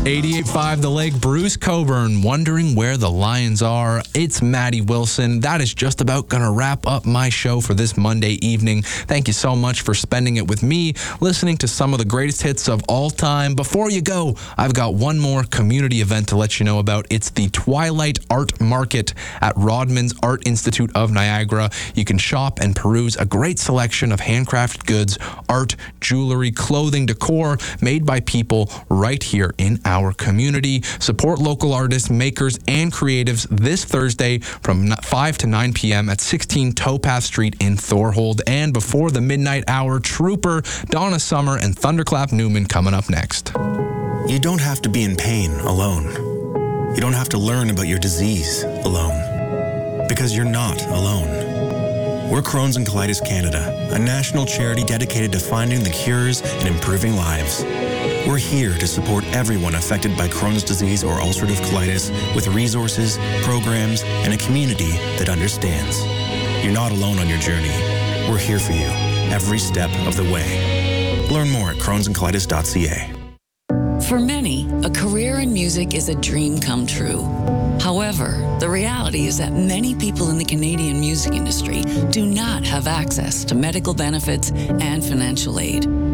88.5 The Lake, Bruce Coburn, wondering where the Lions are. It's Maddie Wilson. That is just about going to wrap up my show for this Monday evening. Thank you so much for spending it with me, listening to some of the greatest hits of all time. Before you go, I've got one more community event to let you know about. It's the Twilight Art Market at Rodman's Art Institute of Niagara. You can shop and peruse a great selection of handcrafted goods, art, jewelry, clothing, decor made by people right here in our community. Support local artists, makers, and creatives this Thursday from 5 to 9 p.m. at 16 Towpath Street in Thorhold. And before the midnight hour, Trooper, Donna Summer, and Thunderclap Newman coming up next. You don't have to be in pain alone. You don't have to learn about your disease alone. Because you're not alone. We're Crohn's and Colitis Canada, a national charity dedicated to finding the cures and improving lives. We're here to support everyone affected by Crohn's disease or ulcerative colitis with resources, programs, and a community that understands. You're not alone on your journey. We're here for you every step of the way. Learn more at crohnsandcolitis.ca. For many, a career in music is a dream come true. However, the reality is that many people in the Canadian music industry do not have access to medical benefits and financial aid.